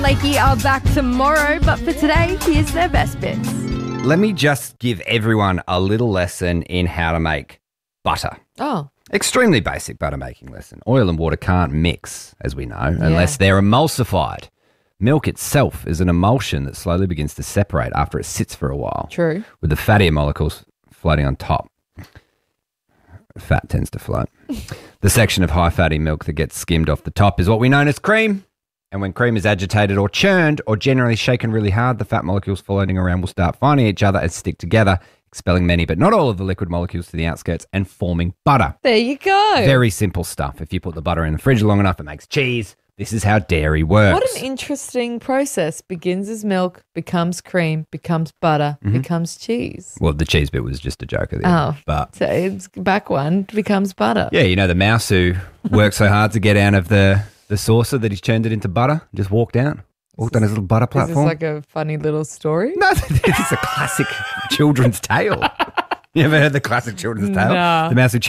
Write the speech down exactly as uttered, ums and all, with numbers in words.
Lakey are back tomorrow, but for today, here's their best bits. Let me just give everyone a little lesson in how to make butter. Oh. Extremely basic butter making lesson. Oil and water can't mix, as we know, unless they're emulsified. Milk itself is an emulsion that slowly begins to separate after it sits for a while. True. With the fattier molecules floating on top. Fat tends to float. The section of high fatty milk that gets skimmed off the top is what we know as cream. And when cream is agitated or churned or generally shaken really hard, the fat molecules floating around will start finding each other and stick together, expelling many but not all of the liquid molecules to the outskirts and forming butter. There you go. Very simple stuff. If you put the butter in the fridge long enough, it makes cheese. This is how dairy works. What an interesting process. Begins as milk, becomes cream, becomes butter, Mm-hmm. becomes cheese. Well, the cheese bit was just a joke at the Oh, end. But so it's back one becomes butter. yeah, you know the mouse who worked so hard to get out of the, the saucer that he's churned it into butter, just walked down. Walked on his little butter Is this platform. like a funny little story? No, it's a classic children's tale. You ever heard the classic children's tale? No. The mouse who